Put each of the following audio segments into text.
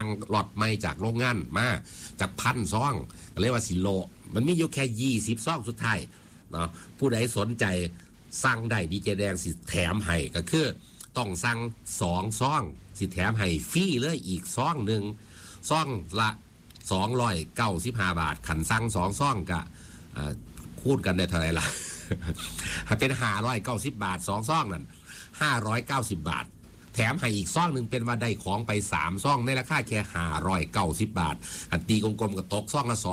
งหลอดไม้จากโรงงานมาจาก1,000 ซองเรียกว่าสิโลมันมีอยู่แค่20 ซองสุดท้ายเนาะผู้ใดสนใจสั่งได้ดีเจแดงสิแถมให้ก็คือต้องสั่ง2 ซองสิแถมให้ฟรีเลยอีกซองหนึ่งซองละ295 บาทขันสั่ง2 ซองก็คูณกันได้เท่าไหร่ล่ะ เป็น590 บาท2 ซองนั่น590 บาทแถมให้อีกซองหนึ่งเป็นว่าได้ของไป3 ซองในราคาแค่590 บาทอันตีกลมๆก็ตกซองละ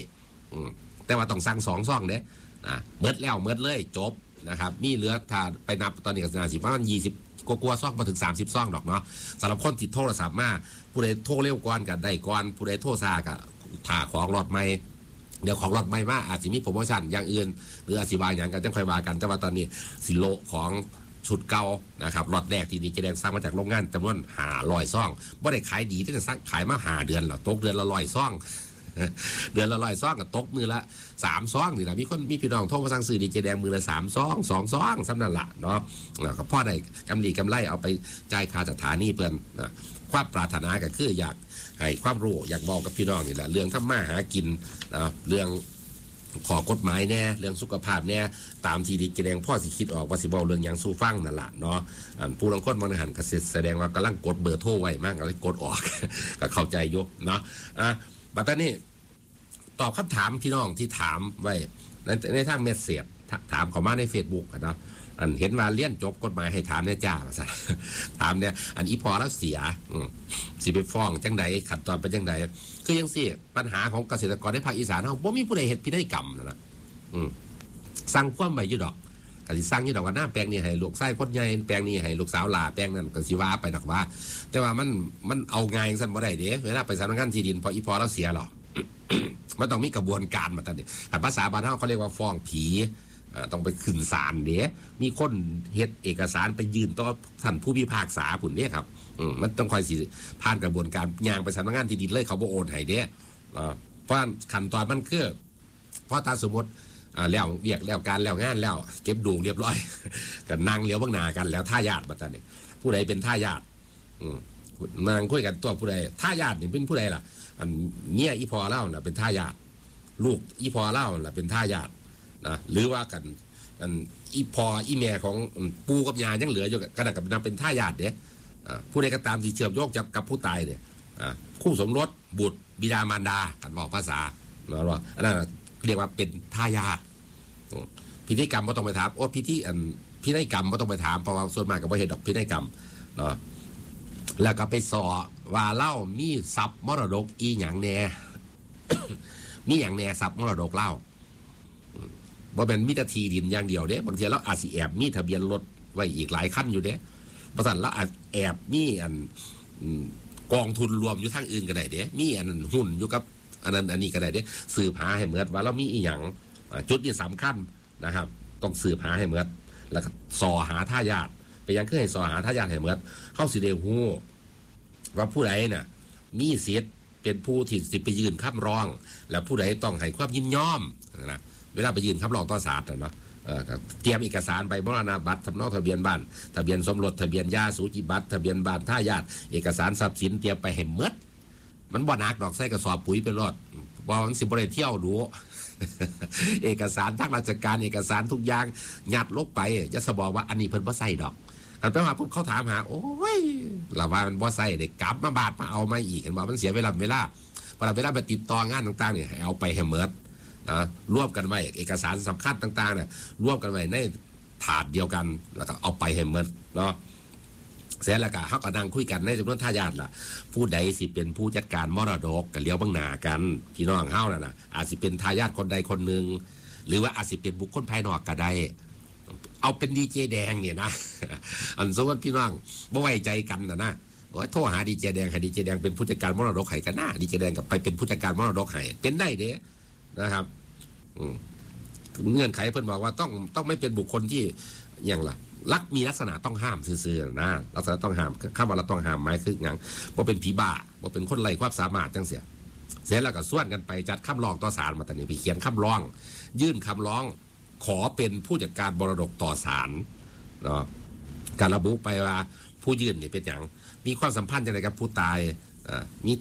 200แต่ว่าต้องสั่ง2 ซองเด้เมิดแล้วเมิดเลยจบนะครับนี่เหลือถ้าไปนับตอนนี้ก็น่าสิประมาณ20กว่าซองมาถึง30 ซองดอกเนาะสำหรับคนติดโทรศัพท์มาผู้ใดโทรเร็วก่อนก็ได้ก่อนผู้ใดโทรช้าก็ถ่าของรอดใหม่เดี๋ยวของรอดใหม่มาอาจจะมีโปรโมชั่นอย่างอื่นหรืออาจจะวางอย่างกันจะค่อยว่ากันแต่ว่าตอนนี้สิโลของชุดเก่านะครับรอดแรกที่ดีเจแดงสร้างมาจากโรงงานจำนวน500 ซองบ่ได้ขายดีที่จะขายมา5 เดือนหรอตกเดือนละ100 ซองเดือนละ100 ซองกับตกมือละ3 ซองนี่แหละมีพี่น้องโทรมาสั่งซื้อดีเจแดงมือละ3 ซอง2 ซองสำนั่นละเนาะแล้วก็พ่อได้กำไรเอาไปจ่ายค่าสถานีเพื่อนความปรารถนาก็คืออยากให้ความรู้อยากบอกกับพี่น้องนี่แหละเรื่องทำมาหากินเรื่องขอกฎหมายแน่เรื่องสุขภาพแน่ตามที่ดีเจแดงพ่อสิคิดออกว่าสิบอกเรื่องอย่างสู้ฟังนั่นแหละเนาะผู้ลงคนบริหารเกษตรแสดงว่ากำลังกดเบอร์โทรไว้มากก็เลยกดออก ก็เข้าใจยกเนาะบัดนี้ตอบคำถามพี่น้องที่ถามไว้ในทางเมสเสจถามเขามาใน Facebook นะเห็นว่าเลี้ยนจบกฎหมายให้ถามเนี่ยจ้าซะถามเนี่ยอีพอแล้วเสียสิไปฟ้องจังใดขั้นตอนเป็นจังใดคือยังสิปัญหาของเกษตรกรในภาคอีสานเขาบ่มีผู้ใดเฮ็ดพินัยกรรมนะสั่งความไว้อยู่ดอกก็สิสั่งอยู่ดอกว่าหน้าแปลงนี้ให้ลูกชายคนใหญ่แปลงนี้ให้ลูกสาวหลาแปลงนั้นก็สิว่าไปดอกว่าแต่ว่ามันเอาง่ายซั่นบ่ได้เด้เวลาไปสำนักงานที่ดินพออีพอแล้วเสียหรอ มันต้องมีกระบวนการมาตั้งแต่ภาษาบ้านเขาเรียกว่าฟ้องผีต้องไปขึ้นศาลเดี๋ยวมีคนเฮ็ดเอกสารไปยื่นต่อท่านผู้พิพากษาผุนเนี่ยครับมันต้องคอยสิผ่านกระบวนการย่างไปสำนักงานที่ดินเลยเขาบ่โอนให้เด้เพราะขั้นตอนมันคือเพราะถ้าสมมติแล้วเรียกแล้วการแล้วงานแล้วเก็บดูเรียบร้อยกันนั่งเลี้ยวบังหน้ากันแล้วท่ายาทมาตั้งแต่ผู้ใดเป็นท่ายาทนางคุยกันตัวผู้ใดท่ายาทนี่เป็นผู้ใดล่ะเมียอีพอเล่าน่ะเป็นท่ายาทลูกอีพอเล่าน่ะเป็นท่ายาทนะหรือว่ากันอีพออีแม่ของปูกับยายังเหลืออยู่กันกับนำเป็นท่ายาทเด้ผู้ใดก็ตามที่เชื่อมโยงกับผู้ตายเนี่ยคู่สมรสบุตรบิดามารดากันบอกภาษาเนาะอันนั้นเรียกว่าเป็นท่ายาทพิธีกรรมไม่ต้องไปถามพิธีกรรมไม่ต้องไปถามเพราะว่าส่วนมากก็ไม่เห็นดอกพิธีกรรมเนาะแล้วก็ไปสอว่าเล่ามีทรัพย์มรดกอีหยังแน่ มีอย่างแน่ทรัพย์มรดกเล่าบ่เป็นมิตรทีดินอย่างเดียวเด้บางทีเราอาจสิแอบมีทะเบียนรถไว้อีกหลายขั้นอยู่เด้ประสันแล้วอาจแอบมีกองทุนรวมอยู่ทางอื่นก็ได้เด้มีหุ้นอยู่กับอันนั้นอันนี้ก็ได้เด้สืบหาให้เหมือนว่าเรามีอีหยังจุดนี้สำคัญนะครับต้องสืบหาให้เหมือนแล้วก็สอหาท่ายาทไปยังเคยสอหาท่ายาทให้เหมือนเข้าสิเดหูว่าผู้ใดน่ะมีสิทธิ์เป็นผู้ที่สิไปยื่นคำร้องแล้วผู้ใดต้องให้ความยินยอมนะเวลาไปยื่นคำร้องต่อศาลนะเตรียมเอกสารใบมรณบัตรสำเนาทะเบียนบ้านทะเบียนสมรสทะเบียนยาสูจิบัตรทะเบียนบ้านท่ายาทเอกสารทรัพย์สินเตรียมไปให้หมดมันบ่หนักดอกใส่กระสอบปุ๋ยไปรอดบ่มันสิบ่ได้เที่ยวดู เอกสารทางราชการเอกสารทุกอย่างยัดลงไปจะสบอกว่าอันนี้เพิ่นบ่ใส่ดอกอันแปลว่าพวกเขาถามหาโอ้ยเราว่ามันบ่ใส่เด็กกลับมาบาดมาเอามาอีกเห็นบ่มันเสียเวลาไปติดต่องานต่างๆเนี่ยเอาไปให้หมดร่วมกันไว้เอกสารสำคัญต่างๆเนี่ยร่วมกันไว้ในถาดเดียวกันแล้วก็เอาไปให้หมดเนาะเสร็จแล้วก็เขาก็นั่งคุยกันในจำนวนทายาทล่ะผู้ใดสิเป็นผู้จัดการมรดกกันเลี้ยวบังหน้ากันพี่น้องเฮาน่ะอาจสิเป็นทายาทคนใดคนหนึ่งหรือว่าอาจสิเป็นบุคคลภายนอกก็ได้เอาเป็นดีเจแดงเนี่ยนะอันสมมติพี่น้องบ่ไว้ใจกันนะโทรหาดีเจแดงให้ดีเจแดงเป็นผู้จัดการมรดกให้กันนะดีเจแดงกับไปเป็นผู้จัดการมรดกให้เป็นได้เด้นะครับเงื่อนไขเพิ่นบอกว่าต้องไม่เป็นบุคคลที่อย่างล่ะมีลักษณะต้องห้ามซื่อๆนะลักษณะต้องห้ามข้าว่าเราต้องห้ามหมายคืออย่างว่าเป็นผีบ้าว่าเป็นคนไร้ความสามารถจังเสียเสร็จแล้วก็ส่วนกันไปจัดคำร้องต่อศาลมาแต่นี่ไปเขียนคำร้องยื่นคำร้องขอเป็นผู้จัดการมรดกต่อศาลเนาะการระบุไปว่าผู้ยื่นนี่เป็นอย่างมีความสัมพันธ์อย่างไรกับผู้ตายมี